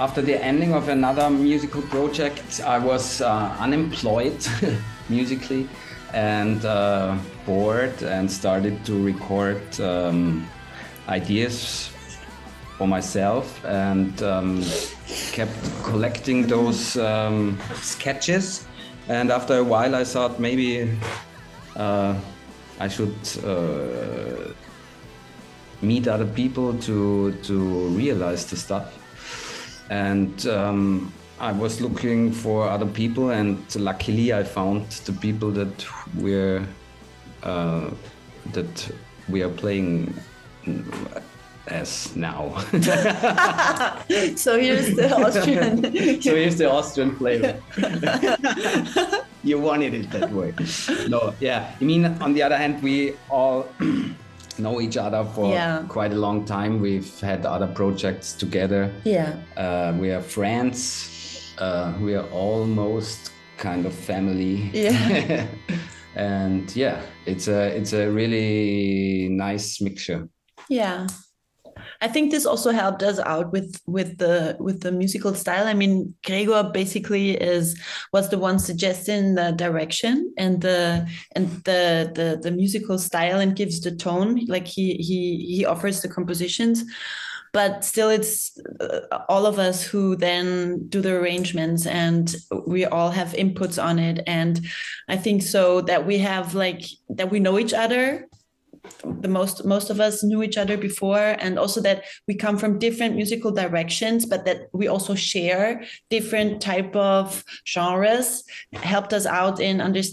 after the ending of another musical project, I was unemployed musically and bored, and started to record ideas for myself, and kept collecting those sketches. And after a while, I thought maybe I should meet other people to realize the stuff. And I was looking for other people, and luckily I found the people that we are playing as now. So here's the Austrian. So here's the Austrian flavor. You wanted it that way. No, yeah. I mean, on the other hand, we all know each other for quite a long time. We've had other projects together. Yeah. We are friends. We are almost kind of family. Yeah. And yeah, it's a really nice mixture. Yeah. I think this also helped us out with the musical style. I mean, Gregor basically was the one suggesting the direction and the musical style, and gives the tone. Like he offers the compositions, but still it's all of us who then do the arrangements, and we all have inputs on it. And I think so that we have that we know each other. Most of us knew each other before, and also that we come from different musical directions, but that we also share different type of genres, helped us out in understanding